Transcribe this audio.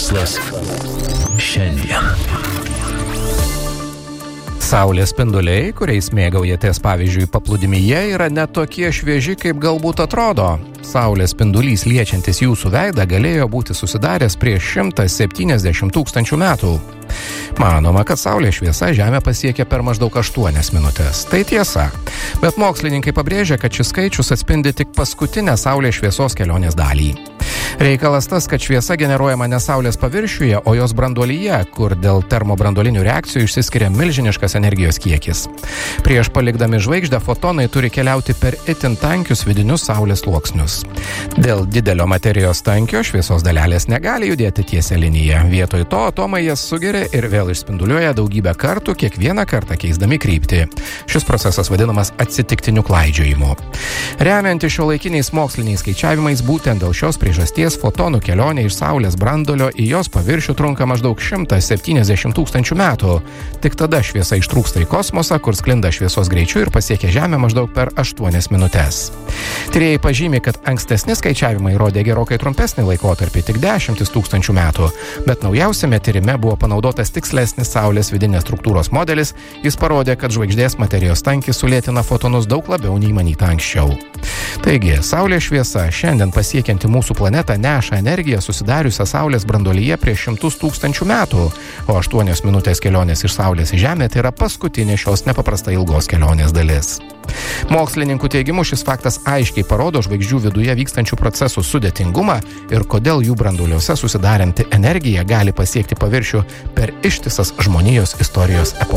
Mokslas šiandien. Saulės spinduliai, kuriais mėgaujatės pavyzdžiui paplūdimyje, yra net tokie švieži, kaip galbūt atrodo. Saulės spindulys liečiantis jūsų veidą galėjo būti susidaręs prieš 170 tūkstančių metų. Manoma, kad Saulės šviesa Žemę pasiekia per maždaug 8 minutės. Tai tiesa. Bet mokslininkai pabrėžia, kad šis skaičius atspindi tik paskutinę Saulės šviesos kelionės dalį. Reikalas tas, kad šviesa generuojama ne Saulės paviršiuje, o jos branduolyje, kur dėl termobranduolinių reakcijų išsiskiria milžiniškas energijos kiekis. Prieš palikdami žvaigždę fotonai turi keliauti per itin tankius vidinius Saulės sluoksnius. Dėl didelio materijos tankio šviesos dalelės negali judėti tiesia linija. Vietoj to atomai jas sugeria ir vėl išspinduliuoja daugybę kartų, kiekvieną kartą keisdami kryptį. Šis procesas vadinamas atsitiktiniu klaidžiojimu. Remiantis šiuolaikiniais moksliniais skaičiavimais, būtent dėl šios priežasties fotonų kelionė iš Saulės branduolio į jos paviršių trunka maždaug 170 tūkstančių metų. Tik tada šviesa ištrūksta į kosmosą, kur sklinda šviesos greičiu ir pasiekia Žemę maždaug per 8 minutes. Tyrėjai pažymi, kad ankstesni skaičiavimai rodė gerokai trumpesnį laikotarpį, tik 10 tūkstančių metų, bet naujausiame tyrime buvo panaudotas tikslesnis Saulės vidinės struktūros modelis. Jis parodė, kad žvaigždės materijos tankis sulėtina fotonus daug labiau nei manyta anksčiau. Taigi, Saulės šviesa šiandien pasiekianti mūsų planetą neša energiją susidariusią Saulės branduolyje prieš 100 tūkstančių metų, o 8 minutės kelionės iš Saulės į Žemę tai yra paskutinė šios nepaprastai ilgos kelionės dalis. Mokslininkų teigimu šis faktas aiškiai parodo žvaigždžių viduje vykstančių procesų sudėtingumą ir kodėl jų branduoliuose susidaranti energija gali pasiekti paviršių per ištisas žmonijos istorijos epochas.